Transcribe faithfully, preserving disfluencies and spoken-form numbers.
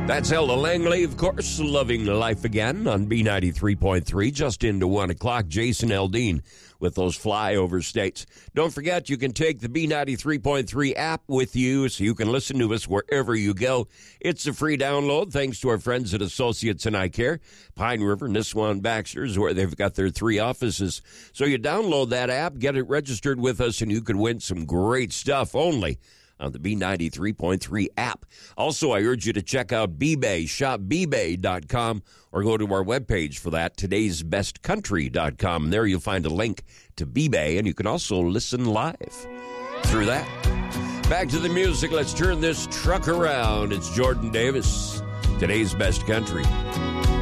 That's Ella Langley, of course, Loving Life Again on B ninety-three point three, just into one o'clock. Jason Aldean with those flyover states. Don't forget, you can take the B ninety-three point three app with you so you can listen to us wherever you go. It's a free download, thanks to our friends at Associates in Eye Care, Pine River, Nisswa, Baxter's, where they've got their three offices. So you download that app, get it registered with us, and you could win some great stuff only on the B ninety-three point three app. Also, I urge you to check out B-Bay, shop B bay dot com, or go to our webpage for that, todays best country dot com. There you'll find a link to B-Bay, and you can also listen live through that. Back to the music. Let's turn this truck around. It's Jordan Davis, Today's Best Country.